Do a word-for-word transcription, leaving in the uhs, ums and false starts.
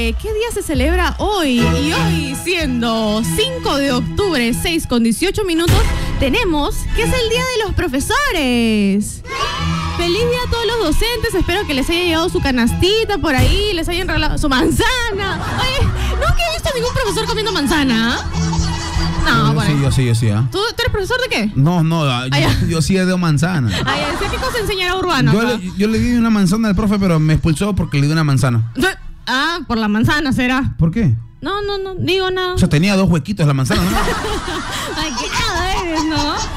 Eh, ¿Qué día se celebra hoy? Y hoy, siendo cinco de octubre, seis con dieciocho minutos, tenemos que es el Día de los Profesores. Feliz día a todos los docentes. Espero que les haya llegado su canastita por ahí, les hayan regalado su manzana. Oye, nunca he visto a ningún profesor comiendo manzana. No, bueno. Sí, yo sí, yo sí. ¿eh? ¿Tú, ¿Tú eres profesor de qué? No, no, yo, yo sí de manzana. Ay, ¿qué cosa enseñará Urbano? Yo le, yo le di una manzana al profe, pero me expulsó porque le di una manzana. Ah, por la manzana será. ¿Por qué? No, no, no, digo nada. O sea, tenía dos huequitos la manzana, ¿no? Ay, qué nada eres, ¿no?